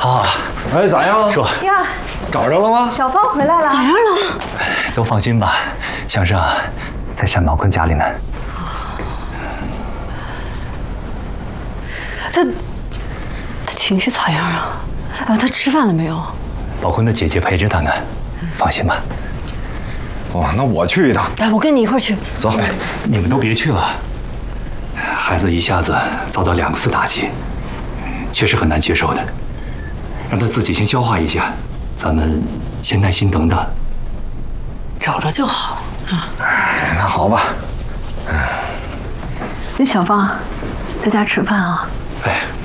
好， 哎，咋样？ 说呀， 找着了吗？ 小芳回来了，咋样了？ 都放心吧，相声在单宝坤家里呢。 他情绪咋样啊？他吃饭了没有？ 宝坤的姐姐陪着他呢，放心吧。 哦，那我去一趟。 来，我跟你一块去。 走。 你们都别去了，孩子一下子遭到2次打击，确实很难接受的。让他自己先消化一下，咱们先耐心等等。 找着就好啊。 那好吧。 那小芳，在家吃饭啊。 哎。